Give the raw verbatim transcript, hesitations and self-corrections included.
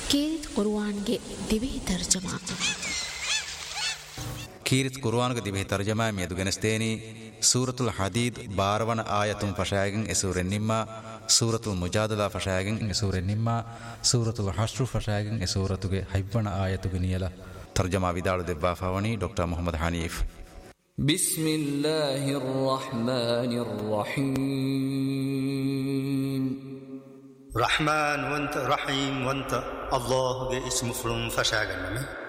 ಕೀರಿತ್ ಕುರ್ಆನ್ಗೆ ದಿವಿ ತರ್ಜಮಾ ಕೀರಿತ್ ಕುರ್ಆನ್ಗೆ ದಿವಿ ತರ್ಜಮಾ ಮೇದು ಗೆನಸ್ತೇನಿ ಸೂರತುಲ್ ಹದೀದ್ ಬಾರವನ ಆಯತುಂ ಫಶಾಯಗನ್ ಎಸೂರೆನ್ ನಿಮ್ಮ ಸೂರತುಲ್ ಮುಜಾದಲಾ ಫಶಾಯಗನ್ ಎಸೂರೆನ್ ನಿಮ್ಮ ಸೂರತುಲ್ ಹಶ್ರು ಫಶಾಯಗನ್ ಎಸೂರತುಗೆ ಹೈವನ ಆಯತುಗೆ ನಿಯಲ ತರ್ಜಮಾ ವಿದಾಳು ದೆಬ್ಬಾ ಫವನಿ ಡಾಕ್ಟರ್ ಮೊಹಮ್ಮದ್ ಹನೀಫ್. بسم الله الرحمن الرحيم. رحمن وانت رحيم وانت الله اسم فرم فشاغن